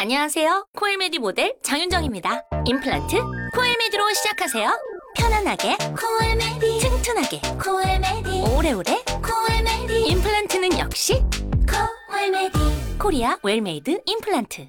안녕하세요. 코엘메디 모델 장윤정입니다. 임플란트 코엘메디로 시작하세요. 편안하게 코엘메디, 튼튼하게 코엘메디, 오래오래 코엘메디. 임플란트는 역시 코엘메디. 코리아 웰메이드 임플란트.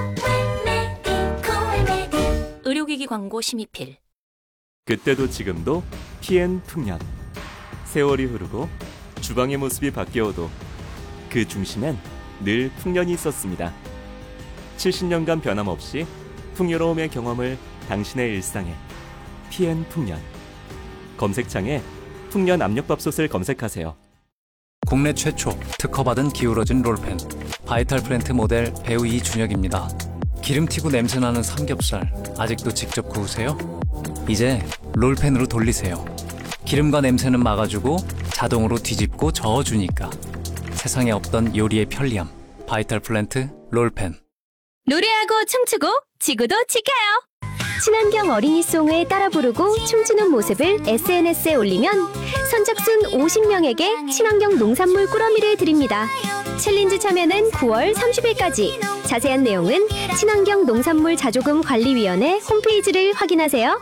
코엘메디. 의료기기 광고 심의필. 그때도 지금도 PN 풍년. 세월이 흐르고 주방의 모습이 바뀌어도 그 중심엔 늘 풍년이 있었습니다. 70년간 변함없이 풍요로움의 경험을 당신의 일상에. PN 풍년. 검색창에 풍년 압력밥솥을 검색하세요. 국내 최초 특허받은 기울어진 롤펜 바이탈 플랜트 모델 배우 이준혁입니다. 기름튀고 냄새나는 삼겹살 아직도 직접 구우세요? 이제 롤펜으로 돌리세요. 기름과 냄새는 막아주고 자동으로 뒤집고 저어주니까 세상에 없던 요리의 편리함. 바이탈 플랜트 롤펜. 노래하고 춤추고 지구도 지켜요. 친환경 어린이송을 따라 부르고 춤추는 모습을 SNS에 올리면 선착순 50명에게 친환경 농산물 꾸러미를 드립니다. 챌린지 참여는 9월 30일까지. 자세한 내용은 친환경 농산물 자조금 관리위원회 홈페이지를 확인하세요.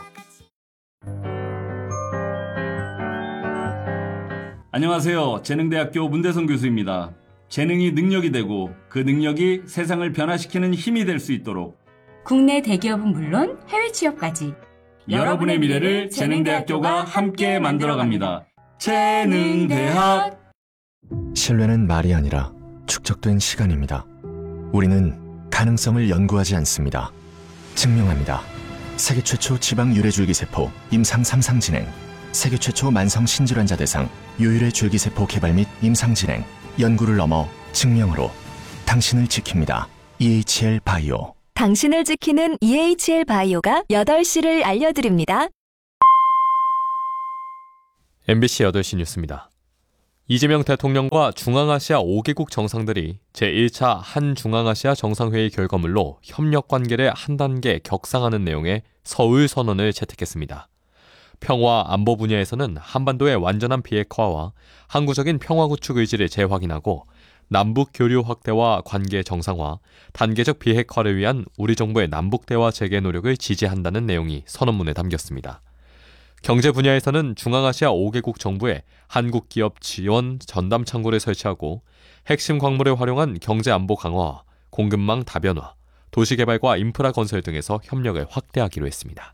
안녕하세요. 재능대학교 문대성 교수입니다. 재능이 능력이 되고 그 능력이 세상을 변화시키는 힘이 될 수 있도록 국내 대기업은 물론 해외 취업까지 여러분의 미래를 재능대학교가 함께 만들어갑니다. 재능대학. 신뢰는 말이 아니라 축적된 시간입니다. 우리는 가능성을 연구하지 않습니다. 증명합니다. 세계 최초 지방 유래줄기세포 임상 3상 진행, 세계 최초 만성 신질환자 대상 유유래 줄기세포 개발 및 임상 진행, 연구를 넘어 증명으로 당신을 지킵니다. EHL 바이오. 당신을 지키는 EHL 바이오가 8시를 알려드립니다. MBC 8시 뉴스입니다. 이재명 대통령과 중앙아시아 5개국 정상들이 제1차 한중앙아시아 정상회의 결과물로 협력 관계를 한 단계 격상하는 내용의 서울 선언을 채택했습니다. 평화 안보 분야에서는 한반도의 완전한 비핵화와 항구적인 평화 구축 의지를 재확인하고 남북 교류 확대와 관계 정상화, 단계적 비핵화를 위한 우리 정부의 남북 대화 재개 노력을 지지한다는 내용이 선언문에 담겼습니다. 경제 분야에서는 중앙아시아 5개국 정부에 한국 기업 지원 전담 창구를 설치하고 핵심 광물을 활용한 경제 안보 강화와 공급망 다변화, 도시개발과 인프라 건설 등에서 협력을 확대하기로 했습니다.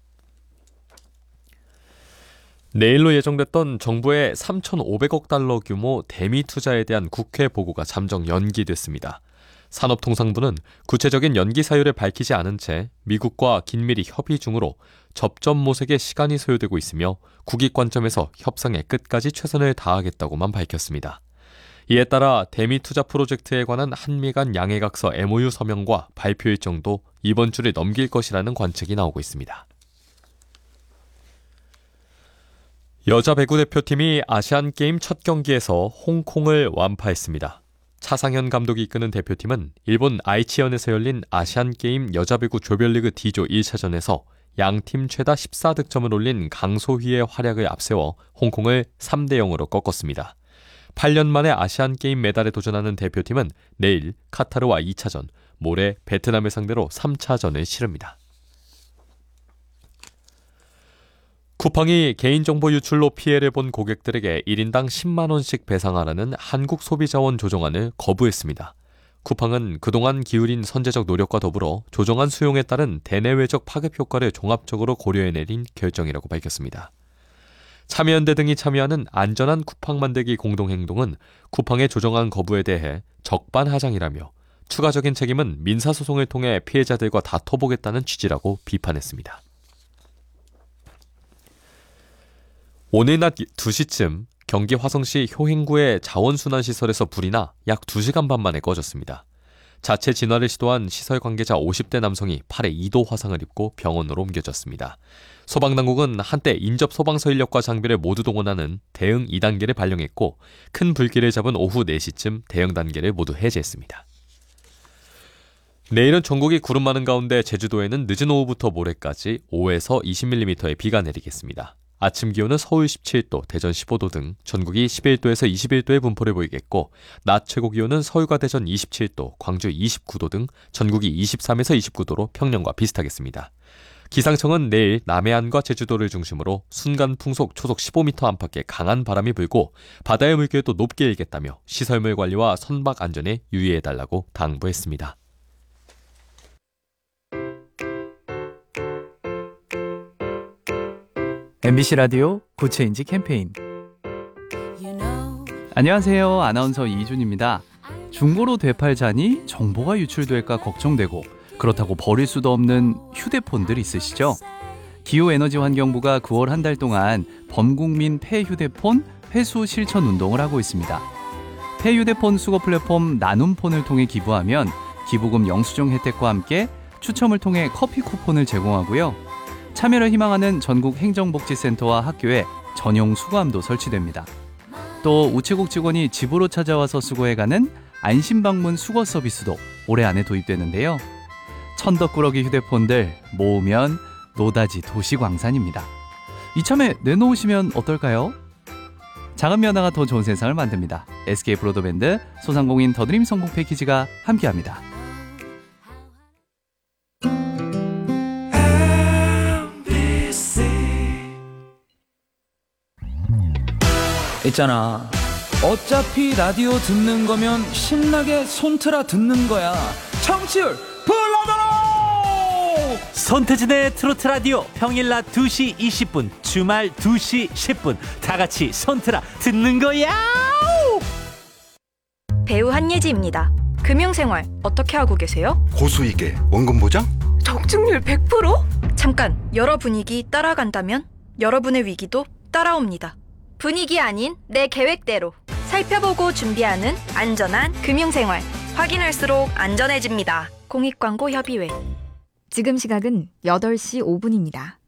내일로 예정됐던 정부의 3,500억 달러 규모 대미 투자에 대한 국회 보고가 잠정 연기됐습니다. 산업통상부는 구체적인 연기 사유를 밝히지 않은 채 미국과 긴밀히 협의 중으로 접점 모색에 시간이 소요되고 있으며 국익 관점에서 협상의 끝까지 최선을 다하겠다고만 밝혔습니다. 이에 따라 대미 투자 프로젝트에 관한 한미 간 양해각서 MOU 서명과 발표 일정도 이번 주를 넘길 것이라는 관측이 나오고 있습니다. 여자 배구 대표팀이 아시안게임 첫 경기에서 홍콩을 완파했습니다. 차상현 감독이 이끄는 대표팀은 일본 아이치현에서 열린 아시안게임 여자배구 조별리그 D조 1차전에서 양팀 최다 14득점을 올린 강소희의 활약을 앞세워 홍콩을 3대0으로 꺾었습니다. 8년 만에 아시안게임 메달에 도전하는 대표팀은 내일 카타르와 2차전, 모레 베트남을 상대로 3차전을 치릅니다. 쿠팡이 개인정보 유출로 피해를 본 고객들에게 1인당 10만 원씩 배상하라는 한국소비자원 조정안을 거부했습니다. 쿠팡은 그동안 기울인 선제적 노력과 더불어 조정안 수용에 따른 대내외적 파급 효과를 종합적으로 고려해 내린 결정이라고 밝혔습니다. 참여연대 등이 참여하는 안전한 쿠팡 만들기 공동행동은 쿠팡의 조정안 거부에 대해 적반하장이라며 추가적인 책임은 민사소송을 통해 피해자들과 다퉈보겠다는 취지라고 비판했습니다. 오늘 낮 2시쯤 경기 화성시 효행구의 자원순환시설에서 불이 나 약 2시간 반 만에 꺼졌습니다. 자체 진화를 시도한 시설 관계자 50대 남성이 팔에 2도 화상을 입고 병원으로 옮겨졌습니다. 소방당국은 한때 인접 소방서 인력과 장비를 모두 동원하는 대응 2단계를 발령했고 큰 불길을 잡은 오후 4시쯤 대응 단계를 모두 해제했습니다. 내일은 전국이 구름 많은 가운데 제주도에는 늦은 오후부터 모레까지 5에서 20mm의 비가 내리겠습니다. 아침 기온은 서울 17도, 대전 15도 등 전국이 11도에서 21도의 분포를 보이겠고 낮 최고 기온은 서울과 대전 27도, 광주 29도 등 전국이 23에서 29도로 평년과 비슷하겠습니다. 기상청은 내일 남해안과 제주도를 중심으로 순간 풍속 초속 15m 안팎의 강한 바람이 불고 바다의 물결도 높게 일겠다며 시설물 관리와 선박 안전에 유의해달라고 당부했습니다. MBC 라디오 고체인지 캠페인. 안녕하세요. 아나운서 이준입니다. 중고로 되팔자니 정보가 유출될까 걱정되고 그렇다고 버릴 수도 없는 휴대폰들 있으시죠? 기후에너지환경부가 9월 한 달 동안 범국민 폐휴대폰 회수 실천 운동을 하고 있습니다. 폐휴대폰 수거 플랫폼 나눔폰을 통해 기부하면 기부금 영수증 혜택과 함께 추첨을 통해 커피 쿠폰을 제공하고요. 참여를 희망하는 전국 행정복지센터와 학교에 전용 수거함도 설치됩니다. 또 우체국 직원이 집으로 찾아와서 수거해가는 안심방문 수거 서비스도 올해 안에 도입되는데요. 천덕꾸러기 휴대폰들 모으면 노다지 도시광산입니다. 이참에 내놓으시면 어떨까요? 작은 변화가 더 좋은 세상을 만듭니다. SK 브로드밴드 소상공인 더드림 성공 패키지가 함께합니다. 있잖아, 어차피 라디오 듣는 거면 신나게 손틀어 듣는 거야. 청취율 불러들어! 손태진의 트로트 라디오 평일 낮 2시 20분, 주말 2시 10분 다 같이 손틀어 듣는 거야. 배우 한예지입니다. 금융생활 어떻게 하고 계세요? 고수익에 원금 보장? 적중률 100%? 잠깐, 여러 분위기 따라간다면 여러분의 위기도 따라옵니다. 분위기 아닌 내 계획대로 살펴보고 준비하는 안전한 금융생활. 확인할수록 안전해집니다. 공익광고협의회. 지금 시각은 8시 5분입니다.